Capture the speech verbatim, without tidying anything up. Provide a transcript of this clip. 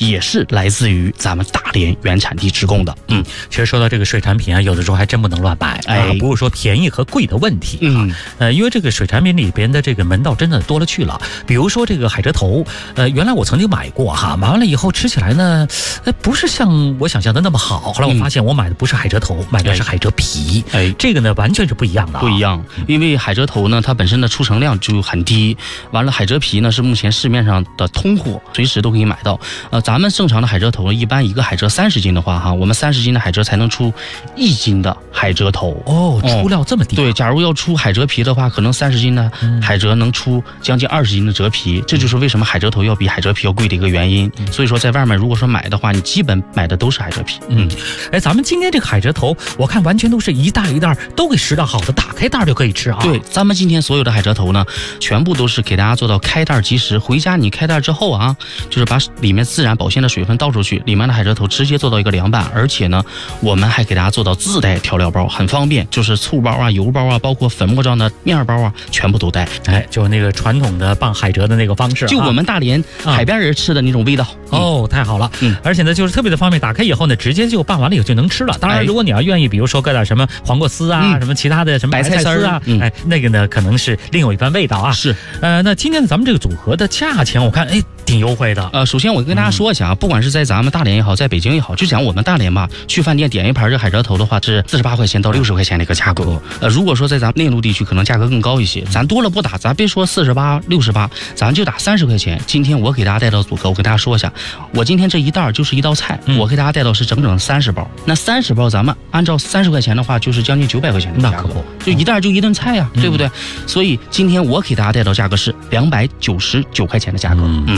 也是来自于咱们大连原产地直供的。 嗯，其实说到这个水产品啊，有的时候还真不能乱买，哎、啊，不是说便宜和贵的问题，嗯，呃，因为这个水产品里边的这个门道真的多了去了。比如说这个海蜇头，呃，原来我曾经买过哈，买完了以后吃起来呢，呃，不是像我想象的那么好。后来我发现我买的不是海蜇头，嗯、买的是海蜇皮，哎，这个呢完全是不一样的、啊， 不一样。因为海蜇头呢，它本身的出成量就很低，完了海蜇皮呢是目前市面上的通货，随时都可以买到。呃，咱们正常的海蜇头，一般一个海蜇三十斤的话，哈，我们三十斤的海蜇才能出一斤的海蜇头。 哦，出料这么低、啊嗯？ 对，假如要出海蜇皮的话，可能三十斤的海蜇能出将近二十斤的蜇皮，这就是为什么海蜇头要比海蜇皮要贵的一个原因。所以说，在外面如果说买的话，你基本买的都是海蜇皮。 嗯，哎，咱们今天这个海蜇头，我看完全都是一袋一袋都给拾到好的，打开袋就可以吃啊。 对，咱们今天所有的海蜇头呢，全部都是给大家做到开袋即食。回家你开袋之后啊，就是把里面自然保鲜的水分倒出去，里面的海蜇头直接做到一个凉拌，而且呢，我们还给大家做到自带调料包，很方便，就是醋包啊、油包啊，包括粉末状的面包啊，全部都带。 哎，就那个传统的拌海蜇的那个方式、啊， 就我们大连海边人吃的那种味道。 嗯、哦，太好了。嗯，而且呢，就是特别的方便，打开以后呢，直接就拌完了以后就能吃了。当然，如果你要愿意，比如说搁点什么黄瓜丝啊，嗯、什么其他的什么白菜丝啊，嗯、哎，那个呢可能是另有一番味道啊。 是， 呃，那今天咱们这个组合的价钱，我看哎挺优惠的。 呃，首先我跟大家说一下啊，嗯、不管是在咱们大连也好，在北京也好，就讲我们大连吧，去饭店点一盘这海蜇头的话，是四十八块钱到六十块钱的一个价格。呃，如果说在咱们内陆地区，可能价格更高一些。咱多了不打，咱别说四十八、六十八，咱就打三十块钱。今天我给大家带到组合，我跟大家说一下，我今天这一袋就是一道菜，嗯、我给大家带到是整整三十包。那三十包咱们按照三十块钱的话，就是将近九百块钱的价格，就一袋就一顿菜呀、啊，嗯、对不对？所以今天我给大家带到价格是两百九十九块钱的价格。嗯。